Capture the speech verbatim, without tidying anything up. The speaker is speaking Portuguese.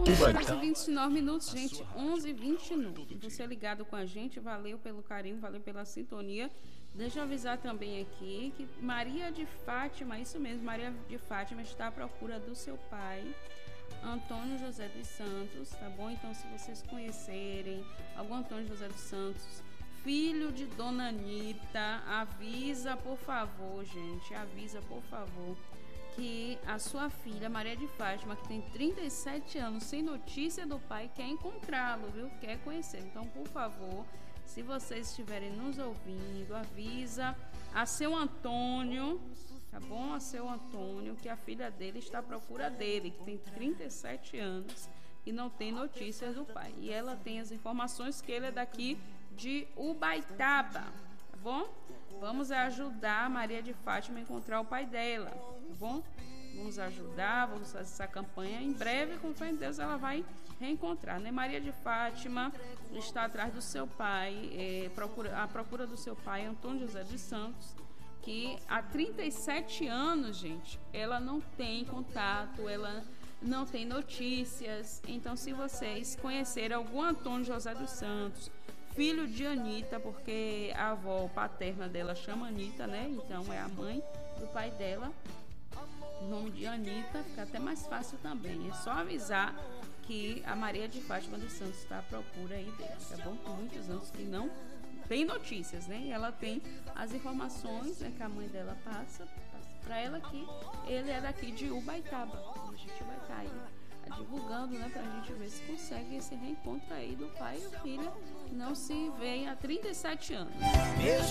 onze horas e vinte e nove minutos, gente. onze e vinte e nove. Você ligado com a gente, valeu pelo carinho, valeu pela sintonia. Deixa eu avisar também aqui que Maria de Fátima, isso mesmo, Maria de Fátima está à procura do seu pai, Antônio José dos Santos, tá bom? Então, se vocês conhecerem algum Antônio José dos Santos, filho de Dona Anitta, avisa, por favor, gente, avisa, por favor, que a sua filha, Maria de Fátima, que tem trinta e sete anos, sem notícia do pai, quer encontrá-lo, viu? Quer conhecer. Então, por favor, se vocês estiverem nos ouvindo, avisa a seu Antônio, tá bom? A seu Antônio, que a filha dele está à procura dele, que tem trinta e sete anos e não tem notícias do pai. E ela tem as informações que ele é daqui de Ubaitaba, tá bom? Vamos ajudar a Maria de Fátima a encontrar o pai dela, tá bom? Vamos ajudar, vamos fazer essa campanha. Em breve, com fé em Deus, ela vai reencontrar, né? Maria de Fátima está atrás do seu pai, é, procura, a procura do seu pai, Antônio José dos Santos, que há trinta e sete anos, gente, ela não tem contato, ela não tem notícias. Então, se vocês conhecerem algum Antônio José dos Santos, filho de Anitta, porque a avó paterna dela chama Anitta, né? Então, é a mãe do pai dela. O nome de Anitta fica até mais fácil também. É só avisar que a Maria de Fátima dos Santos está à procura aí dele, tá bom? Por muitos anos que não tem notícias, né? E ela tem as informações, né, que a mãe dela passa, passa para ela, que ele é daqui de Ubaitaba. A gente vai estar aí divulgando, né, pra gente ver se consegue esse reencontro aí do pai e a filha, que não se vê há trinta e sete anos.